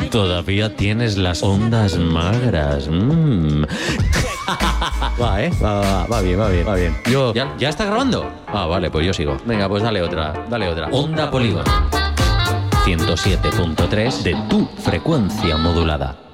Todavía tienes las ondas magras. Va, va bien. Yo, ¿ya está grabando? Ah, vale, pues yo sigo. Venga, pues dale otra. Onda Polígono 107.3 de tu frecuencia modulada.